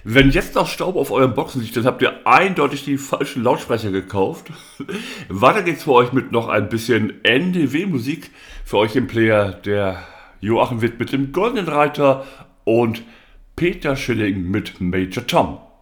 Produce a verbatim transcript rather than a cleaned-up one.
Wenn jetzt noch Staub auf euren Boxen liegt, dann habt ihr eindeutig die falschen Lautsprecher gekauft. Weiter geht's für euch mit noch ein bisschen N D W-Musik. Für euch im Player der Joachim Witt mit dem Goldenen Reiter und Peter Schilling mit Major Tom.